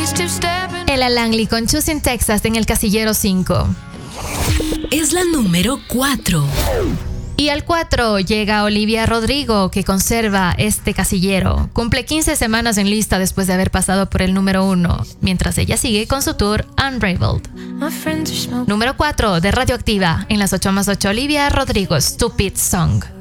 Ella Langley con Choosing Texas en el casillero 5. Es la número 4. Y al 4 llega Olivia Rodrigo, que conserva este casillero. Cumple 15 semanas en lista después de haber pasado por el número 1, mientras ella sigue con su tour Unraveled. Número 4 de Radioactiva, en las 8 más 8, Olivia Rodrigo, Stupid Song.